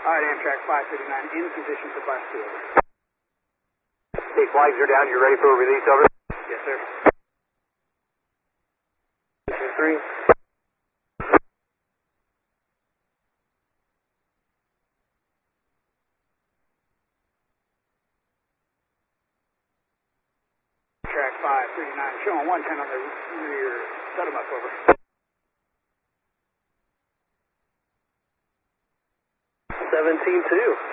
All right, Amtrak 539 in position for Class 2. Okay, flags are down. You're ready for a release, over? Yes, sir. 3. Track 539, showing 110 on the rear. Set them up, over. 17-2.